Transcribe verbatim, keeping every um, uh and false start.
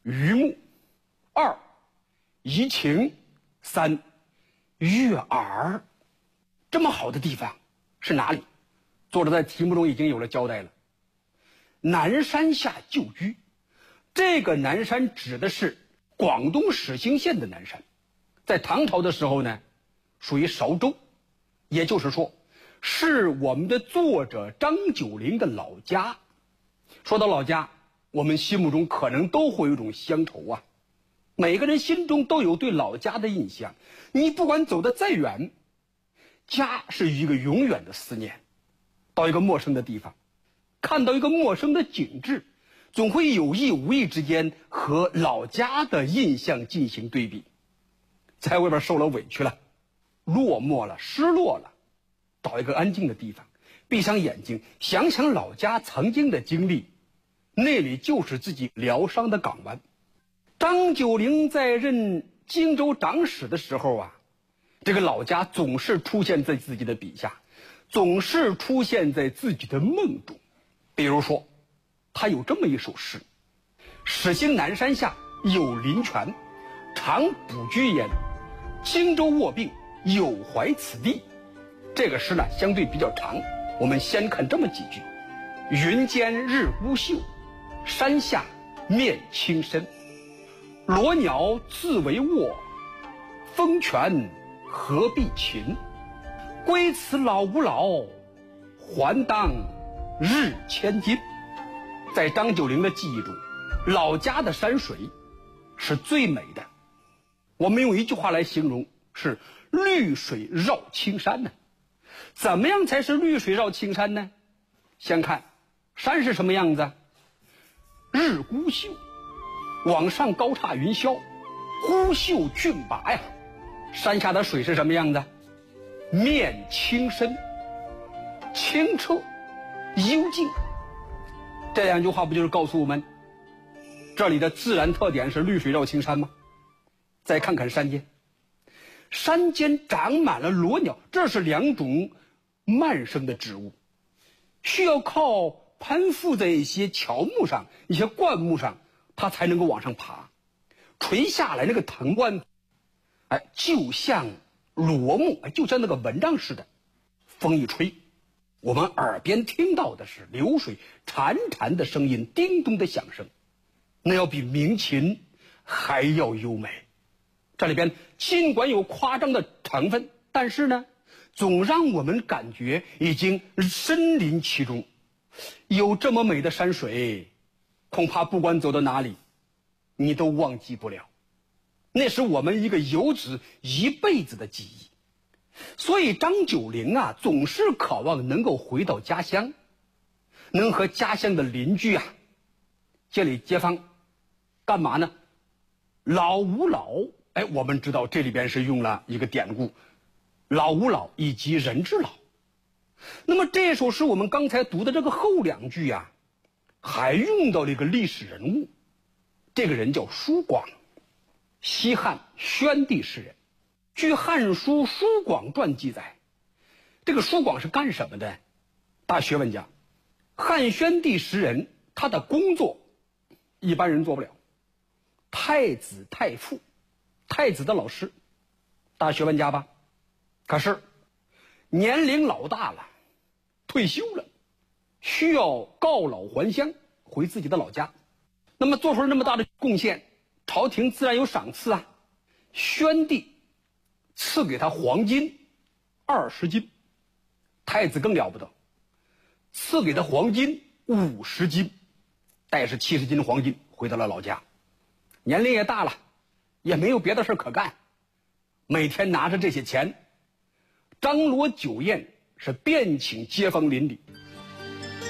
榆木，二怡情，三悦耳。这么好的地方是哪里？作者在题目中已经有了交代了。南山下旧居，这个南山指的是广东始兴县的南山，在唐朝的时候呢，属于韶州，也就是说是我们的作者张九龄的老家。说到老家，我们心目中可能都会有一种乡愁啊，每个人心中都有对老家的印象。你不管走得再远，家是一个永远的思念。到一个陌生的地方，看到一个陌生的景致，总会有意无意之间和老家的印象进行对比。在外边受了委屈了，落寞了，失落了，找一个安静的地方，闭上眼睛，想想老家曾经的经历，那里就是自己疗伤的港湾。张九龄在任荆州长史的时候啊，这个老家总是出现在自己的笔下，总是出现在自己的梦中。比如说他有这么一首诗：始兴南山下有林泉，常卜居焉，荆州卧病有怀此地。这个诗呢相对比较长，我们先看这么几句：云间日孤秀，山下面青深，罗鸟自为卧，风泉何必禽？归此老吾老，还当日千金。在张九龄的记忆中，老家的山水是最美的。我们用一句话来形容，是绿水绕青山呢。怎么样才是绿水绕青山呢？先看山是什么样子，日孤秀，往上高插云霄，孤秀峻拔呀。山下的水是什么样子？面青深，清澈幽静。这两句话不就是告诉我们这里的自然特点是绿水绕青山吗？再看看山间，山间长满了罗鸟，这是两种慢生的植物，需要靠攀附在一些乔木上，一些灌木上，它才能够往上爬。垂下来那个藤蔓，哎，就像罗幕，哎，就像那个蚊帐似的。风一吹，我们耳边听到的是流水潺潺的声音，叮咚的响声，那要比鸣琴还要优美。这里边尽管有夸张的成分，但是呢，总让我们感觉已经身临其中。有这么美的山水，恐怕不管走到哪里，你都忘记不了。那是我们一个游子一辈子的记忆。所以张九龄啊，总是渴望能够回到家乡，能和家乡的邻居啊、街里街坊干嘛呢？老吾老，哎，我们知道这里边是用了一个典故，老吾老以及人之老。那么这首诗我们刚才读的这个后两句啊，还用到了一个历史人物，这个人叫叔广，西汉宣帝诗人。据《汉书·叔广传》记载，这个叔广是干什么的？大学问家。汉宣帝时人，他的工作一般人做不了。太子太傅，太子的老师，大学问家吧。可是年龄老大了，退休了，需要告老还乡，回自己的老家。那么做出了那么大的贡献，朝廷自然有赏赐啊。宣帝赐给他黄金二十斤，太子更了不得，赐给他黄金五十斤，带着七十斤黄金回到了老家。年龄也大了，也没有别的事可干，每天拿着这些钱张罗酒宴，是遍请街坊邻里，